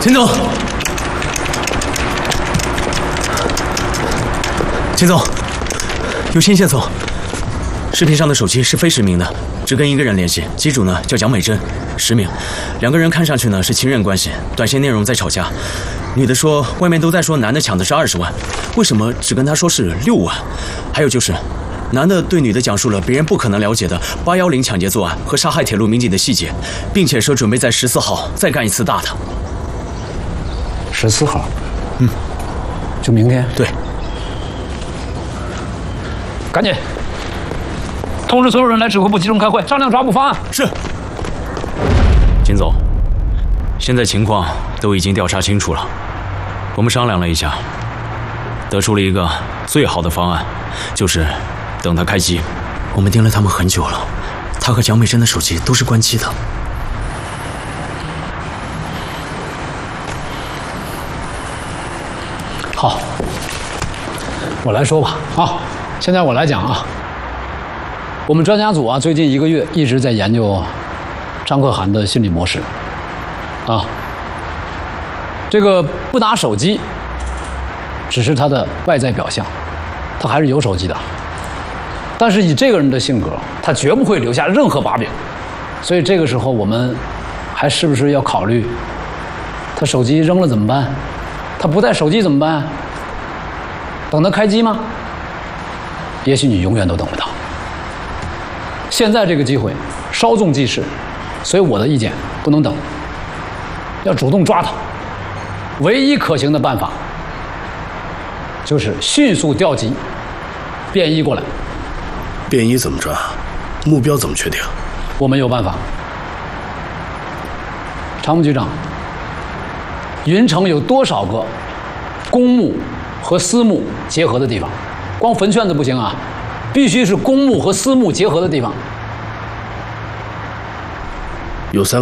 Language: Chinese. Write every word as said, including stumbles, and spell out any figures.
秦总，秦总，有新线索。视频上的手机是非实名的，只跟一个人联系，机主呢叫蒋美珍，实名。两个人看上去呢是情人关系，短信内容在吵架。女的说外面都在说男的抢的是二十万，为什么只跟她说是六万？还有就是。 男的对女的讲述了别人不可能了解的八一零抢劫作案和杀害铁路民警的细节，并且说准备在十四号再干一次大的。 十四号， 嗯， 就明天。 对， 赶紧通知所有人来指挥部集中开会，商量抓捕方案。 是。金总，现在情况都已经调查清楚了，我们商量了一下，得出了一个最好的方案，就是。 等他开机，我们盯了他们很久了。他和蒋美珍的手机都是关机的。 好，我来说吧啊，现在我来讲啊。我们专家组啊，最近一个月一直在研究张可涵的心理模式啊。这个不拿手机，只是他的外在表象，他还是有手机的。 但是以这个人的性格，他绝不会留下任何把柄，所以这个时候我们还是不是要考虑，他手机扔了怎么办？他不带手机怎么办？等他开机吗？也许你永远都等不到。现在这个机会稍纵即逝，所以我的意见不能等，要主动抓他。唯一可行的办法就是迅速调集便衣过来。 便衣怎么抓？目标怎么确定？ 我们有办法。常务局长，云城有多少个公墓和私墓结合的地方？光坟圈子不行啊，必须是公墓和私墓结合的地方。 有三个。